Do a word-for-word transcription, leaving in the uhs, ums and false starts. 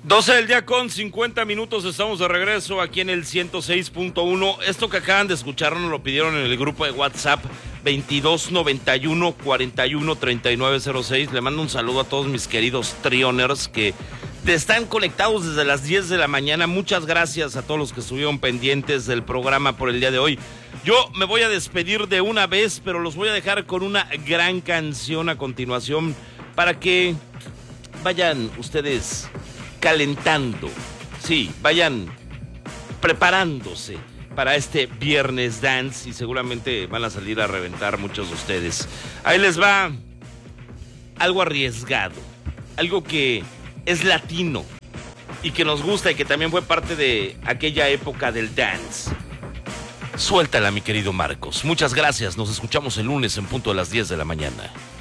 doce del día con cincuenta minutos, estamos de regreso aquí en el ciento seis punto uno. Esto que acaban de escuchar nos lo pidieron en el grupo de WhatsApp veintidós noventa y uno cuarenta y uno treinta y nueve cero seis. Le mando un saludo a todos mis queridos trioners que están conectados desde las diez de la mañana. Muchas gracias a todos los que estuvieron pendientes del programa por el día de hoy. Yo me voy a despedir de una vez, pero los voy a dejar con una gran canción a continuación para que vayan ustedes calentando, sí, vayan preparándose para este Viernes Dance y seguramente van a salir a reventar muchos de ustedes. Ahí les va algo arriesgado, algo que es latino y que nos gusta y que también fue parte de aquella época del dance. Suéltala, mi querido Marcos. Muchas gracias, nos escuchamos el lunes en punto de las diez de la mañana.